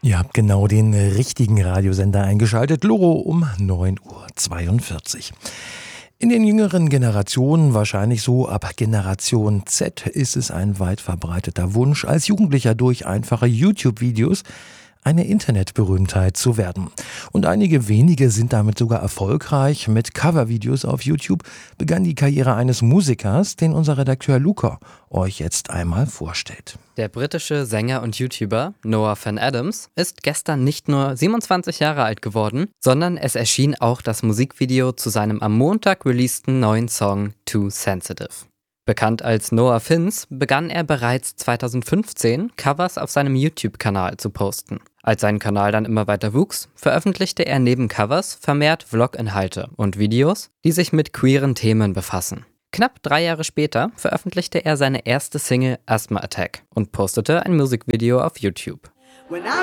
Ihr habt genau den richtigen Radiosender eingeschaltet. Loro um 9:42 Uhr. In den jüngeren Generationen, wahrscheinlich so ab Generation Z, ist es ein weit verbreiteter Wunsch, als Jugendlicher durch einfache YouTube-Videos eine Internetberühmtheit zu werden. Und einige wenige sind damit sogar erfolgreich. Mit Covervideos auf YouTube begann die Karriere eines Musikers, den unser Redakteur Luca euch jetzt einmal vorstellt. Der britische Sänger und YouTuber Noah Van Adams ist gestern nicht nur 27 Jahre alt geworden, sondern es erschien auch das Musikvideo zu seinem am Montag releaseden neuen Song Too Sensitive. Bekannt als Noah Fins begann er bereits 2015 Covers auf seinem YouTube-Kanal zu posten. Als sein Kanal dann immer weiter wuchs, veröffentlichte er neben Covers vermehrt Vlog-Inhalte und Videos, die sich mit queeren Themen befassen. Knapp 3 Jahre später veröffentlichte er seine erste Single Asthma Attack und postete ein Musikvideo auf YouTube.